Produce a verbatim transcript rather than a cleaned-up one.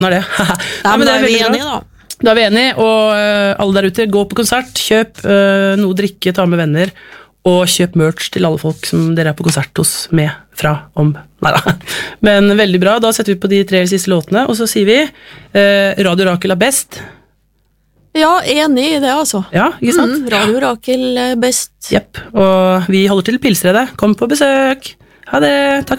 er det. Ja, men da er vi enige da. Da er vi enige, og uh, alle der ute, gå på konsert, kjøp uh, noe å drikke, ta med venner, og kjøp merch til alle folk som dere er på konsert hos med fra om. Neida. Men veldig bra, da setter vi på de tre siste låtene, og så sier vi uh, Radio Rakel er best. Ja, enig i det altså. Ja, ikke sant? Mm, Radio Rakel er best. Jepp, og vi holder til Pilsredet. Kom på besøk. Ha det, takk for